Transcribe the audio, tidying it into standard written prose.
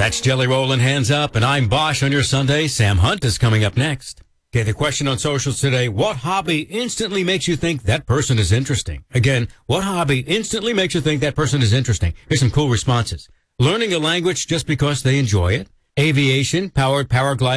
That's Jelly Roll and Hands Up, and I'm Bosch on your Sunday. Sam Hunt is coming up next. Okay, the question on socials today, what hobby instantly makes you think that person is interesting? Again, what hobby instantly makes you think that person is interesting? Here's some cool responses. Learning a language just because they enjoy it. Aviation, powered paragliding.